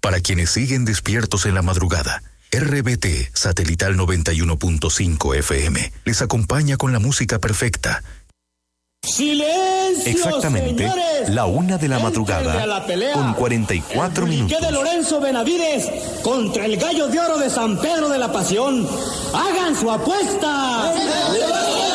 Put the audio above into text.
Para quienes siguen despiertos en la madrugada, RBT Satelital 91.5 FM les acompaña con la música perfecta. ¡Silencio! Exactamente, señores! la 1 de la madrugada, a la pelea. con 44 el minutos. de Lorenzo Benavides contra el Gallo de Oro de San Pedro de la Pasión. ¡Hagan su apuesta!